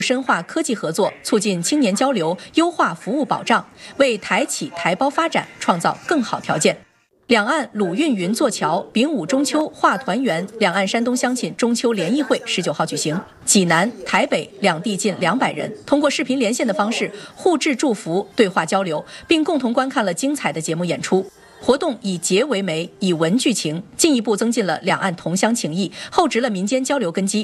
深化科技合作，促进青年交流，优化服务保障，为台企台胞发展创造更好条件。两岸鲁运云座桥，丙午中秋话团圆。两岸山东乡亲中秋联谊会19号举行，济南、台北两地近200人通过视频连线的方式互致祝福、对话交流，并共同观看了精彩的节目演出。活动以节为媒，以文聚情，进一步增进了两岸同乡情谊，厚植了民间交流根基。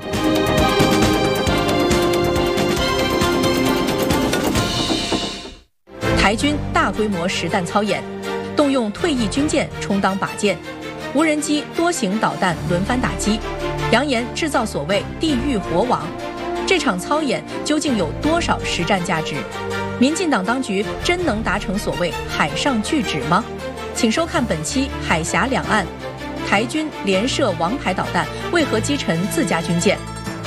台军大规模实弹操演，动用退役军舰充当靶舰，无人机多型导弹轮番打击，扬言制造所谓地狱火网。这场操演究竟有多少实战价值？民进党当局真能达成所谓海上拒止吗？请收看本期《海峡两岸》，台军连射王牌导弹，为何击沉自家军舰？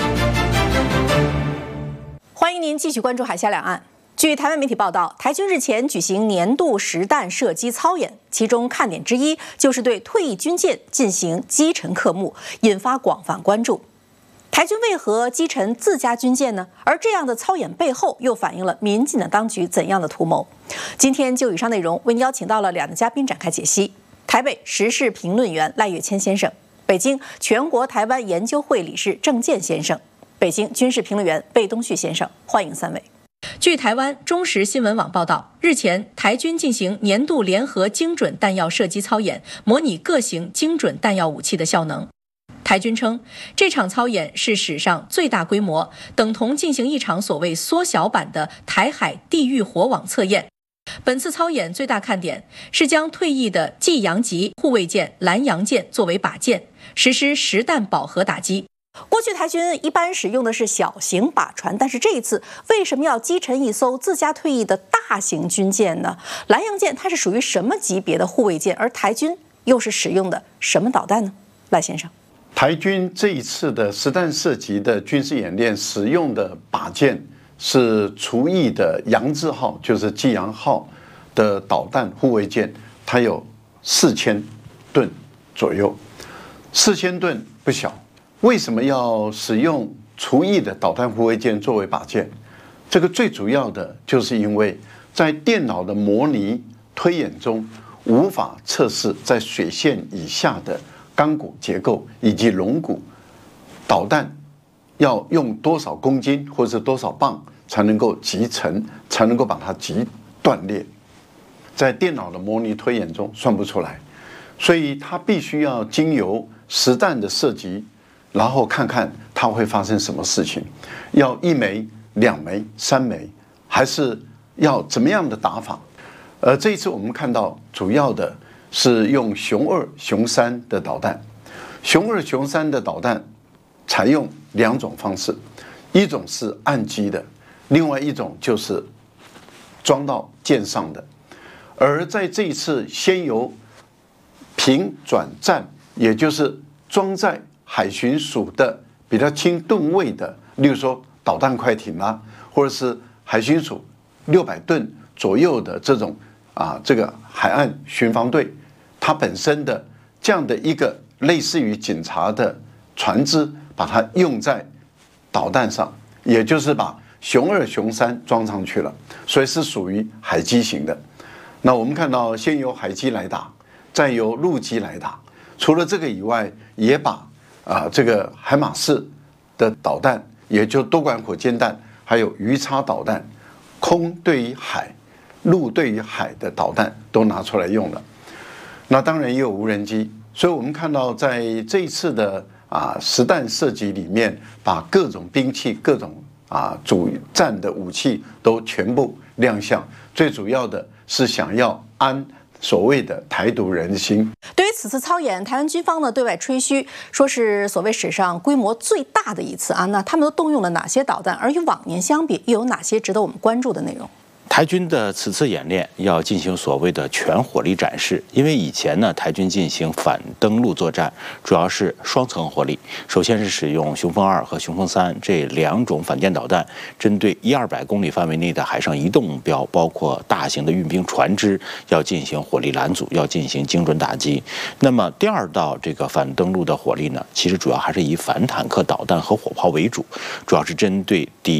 欢迎您继续关注《海峡两岸》。据台湾媒体报道，台军日前举行年度实弹射击操演，其中看点之一就是对退役军舰进行击沉克幕，引发广泛关注。台军为何击沉自家军舰呢？而这样的操演背后又反映了民进党当局怎样的图谋？今天就以上内容为您邀请到了2位嘉宾展开解析：台北时事评论员赖岳谦先生，北京全国台湾研究会理事郑健先生，北京军事评论员魏东旭先生，欢迎3位。据台湾中时新闻网报道，日前台军进行年度联合精准弹药射击操演，模拟各型精准弹药武器的效能。台军称，这场操演是史上最大规模，等同进行一场所谓缩小版的台海地狱火网测验。本次操演最大看点是将退役的济阳级护卫舰蓝洋舰作为靶舰，实施实弹饱和打击。过去台军一般使用的是小型靶船，但是这一次为什么要击沉一艘自家退役的大型军舰呢？蓝洋舰它是属于什么级别的护卫舰，而台军又是使用的什么导弹呢？赖先生， 台军这一次的实弹射击的军事演练使用的靶舰是除役的扬字号，就是济阳号的导弹护卫舰，它有4000吨左右，4000吨不小。为什么要使用除役的导弹护卫舰作为靶舰？这个最主要的就是因为在电脑的模拟推演中，无法测试在水线以下的钢骨结构以及龙骨，导弹要用多少公斤或者多少磅才能够击沉，才能够把它击断裂，在电脑的模拟推演中算不出来，所以它必须要经由实弹的射击，然后看看它会发生什么事情，要1枚、2枚、3枚，还是要怎么样的打法？这一次我们看到主要的是用雄2、雄3的导弹。雄2、雄3的导弹采用2种方式，一种是岸基的，另外一种就是装到舰上的。而在这一次先由平转战，也就是装在海巡署的比较轻吨位的，例如说导弹快艇啦，或者是海巡署600吨左右的这种这个海岸巡防队，它本身的这样的一个类似于警察的船只，把它用在导弹上，也就是把雄2、雄3装上去了，所以是属于海基型的。那我们看到先由海基来打，再由陆基来打。除了这个以外，也把这个海马式的导弹，也就多管火箭弹，还有鱼叉导弹，空对于海、陆对于海的导弹都拿出来用了。那当然也有无人机，所以我们看到在这一次的实弹射击里面，把各种兵器、各种主战的武器都全部亮相。最主要的是想要安所谓的台独人心。 对于此次操演，台湾军方呢对外吹嘘，说是所谓史上规模最大的一次那他们都动用了哪些导弹？而与往年相比，又有哪些值得我们关注的内容？ 台军的此次演练要进行所谓的全火力展示，因为以前呢，台军进行反登陆作战主要是双层火力，首先是使用雄风2和雄风3这2种反舰导弹，针对100-200公里范围内的海上移动目标，包括大型的运兵船只，要进行火力拦阻，要进行精准打击。那么第2道这个反登陆的火力呢，其实主要还是以反坦克导弹和火炮为主，主要是针对敌